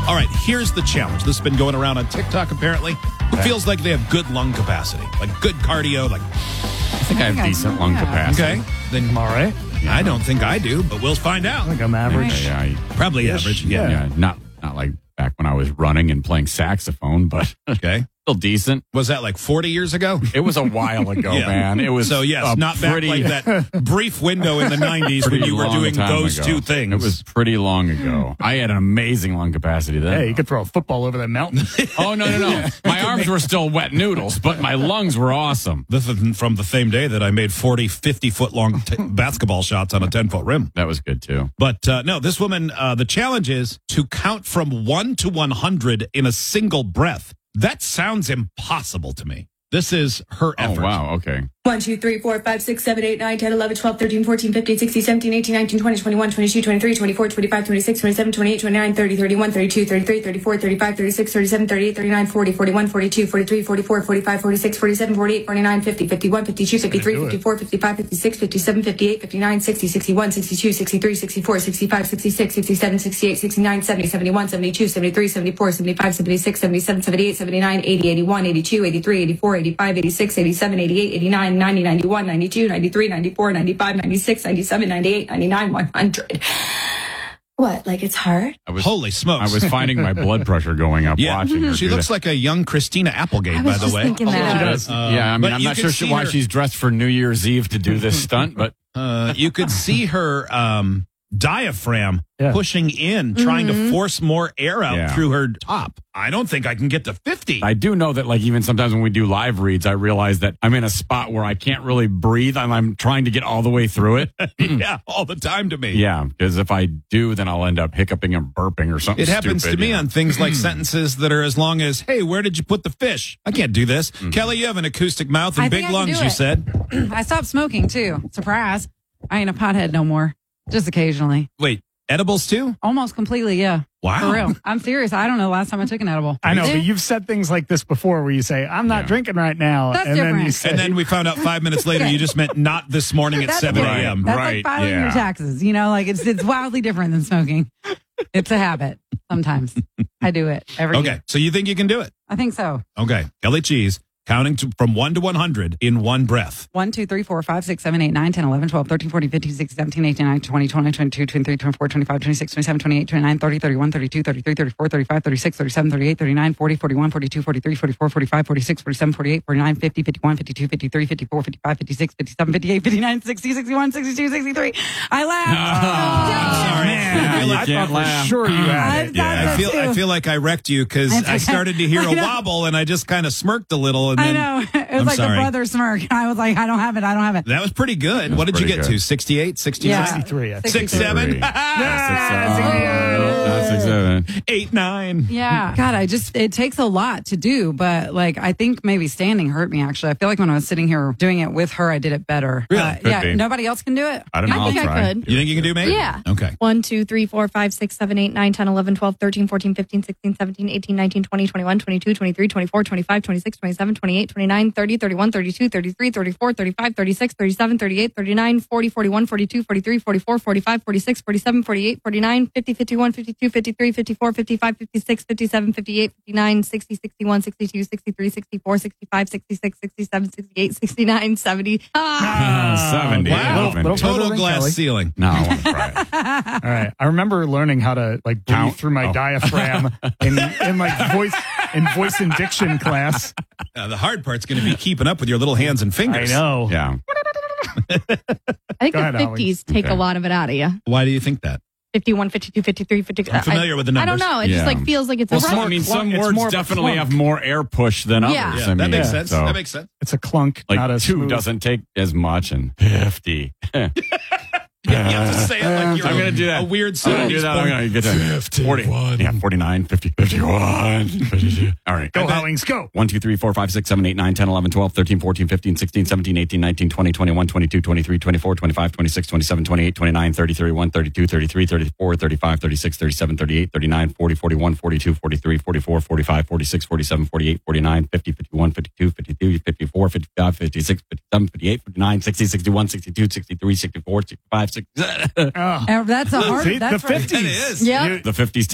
All right, here's the challenge. This has been going around on TikTok, apparently. Who feels like they have good lung capacity? Like good cardio? Like, I think I have decent lung capacity. okay. Then I'm all right. I don't think I do, but we'll find out. I think I'm average. Yeah, Probably average. Yeah. not like back when I was running and playing saxophone, but Okay. still decent. Was that like 40 years ago? It was a while ago, Yeah. man. It was So, yes, not pretty, back like that brief window in the 90s when you were long doing time those ago. two things. It was pretty long ago. I had an amazing lung capacity then. Hey, you could throw a football over that mountain. Oh, no. My arms were still wet noodles, but my lungs were awesome. This is from the same day that I made 40, 50-foot-long basketball shots on a 10-foot rim. That was good, too. But no, this woman, the challenge is to count from 1 to 100 in a single breath. That sounds impossible to me. This is her effort. Oh, wow. Okay. 1, 2, 3, 4, 5, 6, 7, 8, 9, 10, 11, 12, 13, 14, 15, 16, 17, 18, 19, 20, 21, 22, 23, 24, 25, 26, 27, 28, 29, 30, 31, 32, 33, 34, 35, 36, 37, 38, 39, 40, 41, 42, 43, 44, 45, 46, 47, 48, 49, 50, 51, 52, 53, 54, 55, 56, 57, 58, 59, 60, 61, 62, 63, 64, 65, 66, 67, 68, 69, 70, 71, 72, 73, 74, 75, 76, 77, 78, 79, 80, 81, 82, 83, 84, 85, 86, 87, 88, 89, 90, 91, 92, 93, 94, 95, 96, 97, 98, 99, 100. What? Like it's hard? Holy smokes. I was finding my blood pressure going up Yeah. watching her. She do looks that. like a young Christina Applegate, I by was the just way. thinking that. She does. Yeah, I mean, But I'm you not could sure see why her- she's dressed for New Year's Eve to do this stunt, but You could see her diaphragm Yeah. pushing in, trying to force more air out Yeah. through her top. I don't think I can get to 50. I do know that, like, even sometimes when we do live reads, I realize that I'm in a spot where I can't really breathe and I'm trying to get all the way through it. Yeah, all the time to me. Yeah, because if I do, then I'll end up hiccuping and burping or something. It happens stupid, to me you know? on things like sentences that are as long as, hey, where did you put the fish? I can't do this. Kelly, you have an acoustic mouth and I big think I can lungs, do you it. said. I stopped smoking too. Surprise. I ain't a pothead no more. Just occasionally. Wait, edibles too? Almost completely, yeah. Wow. For real. I'm serious. I don't know the last time I took an edible. I know, Yeah. but you've said things like this before where you say, I'm not Yeah. drinking right now. That's and then you different. say, And then we found out 5 minutes later you just meant not this morning at That's 7 different. a.m. That's Right, like filing yeah. your taxes. You know, like it's wildly different than smoking. It's a habit. Sometimes I do it every Okay, year. so you think you can do it? I think so. Okay, Kelly Cheese, counting from 1 to 100 in one breath. 1, 2, 3, 4, 5, 6, 7, 8, 9, 10, 11, 12, 13, 14, 15, 16, 17, 18, 19, 20, 21, 22, 23, 24, 25, 26, 27, 28, 29, 30, 31, 32, 33, 34, 35, 36, 37, 38, 39, 40, 41, 42, 43, 44, 45, 46, 47, 48, 49, 50, 51, 52, 53, 54, 55, 56, 57, 58, 59, 60, 61, 62, 63. I laughed. Sorry. Yeah, you I can't thought laugh. for sure you had it. I feel like I wrecked you because I started to hear a wobble and I just kind of smirked a little. And I then know. It was I'm like sorry. a brother smirk. I was like, I don't have it. I don't have it. That was pretty good. What did you pretty get good. to? 68, 69? Yeah. 63, I think. 6, 7, Not 6, 7. 8, 9. Yeah. God, it takes a lot to do, but like, I think maybe standing hurt me actually. I feel like when I was sitting here doing it with her, I did it better. Really? Could Yeah. be. Nobody else can do it? I don't know. I think I'll try. I could. You think you can do it, maybe? Yeah. Okay. 1, 2, 3, 4, 5, 6, 7, 8, 9, 10, 11, 12, 13, 14, 15, 16, 17, 18, 19, 20, 21, 22, 23, 24, 25, 26, 27, 28, 29, 30, 31, 32, 33, 34, 35, 36, 37, 38, 39, 40, 41, 42, 43, 44, 45, 46, 47, 48, 49, 50, 51, 52, 53, 54, 55, 56, 57, 58, 59, 60, 61, 62, 63, 64, 65, 66, 67, 68, 69, 70. 70. Wow. Little further Total than glass Kelly. ceiling. No, I want to try it. All right. I remember learning how to like breathe Count? through my Oh. diaphragm in like voice and diction class. The hard part's going to be keeping up with your little hands and I fingers. know. Yeah. I think Go the ahead, Alex. 50s take Okay. a lot of it out of you. Why do you think that? 51, 52, 53, 50. I'm familiar with the I don't numbers. know. It just Yeah. like feels like it's Well, a some, rush. I mean, some It's words more of a definitely clunk. have more air push than Yeah. others. Yeah, I that mean, makes sense. so, That makes sense. It's a clunk, like not a 2 smooth. doesn't take as much, and 50. You have to say it like you're I'm going to do that. a weird I'm going sound. to do that. I'm going to get to 40. Yeah, 49, 50, 51, 52. All right. Go, Howlings, go. 1, 2, 3, 4, 5, 6, 7, 8, 9, 10, 11, 12, 13, 14, 15, 16, 17, 18, 19, 20, 21, 22, 23, 24, 25, 26, 27, 28, 29, 30, 31, 32, 33, 34, 35, 36, 37, 38, 39, 40, 41, 42, 43, 44, 45, 46, 47, 48, 49, 50, 51, 52, 53, 54, 55, 56, 57, 58, 59, 60, 61, 62, 63, 64, 65, 66. That's a hard. See, That's the right. 50s. It is. Yeah. The 50s